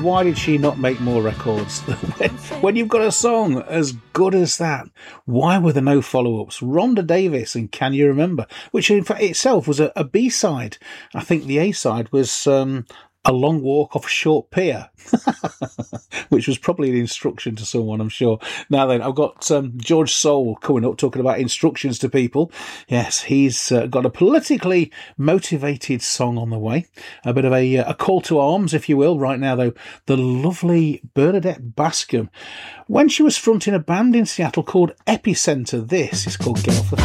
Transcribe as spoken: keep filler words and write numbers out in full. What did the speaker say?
why did she not make more records? when, when you've got a song as good as that, why were there no follow-ups? Rhonda Davis and Can You Remember, which in fact itself was a, a B-side. I think the A-side was um, A Long Walk Off a Short Pier, which was probably an instruction to someone, I'm sure. Now then, I've got um, George Soule coming up talking about instructions to people. Yes, he's uh, got a politically motivated song on the way. A bit of a, a call to arms, if you will. Right now, though, the lovely Bernadette Bascom, when she was fronting a band in Seattle called Epicenter, this is called Get Off the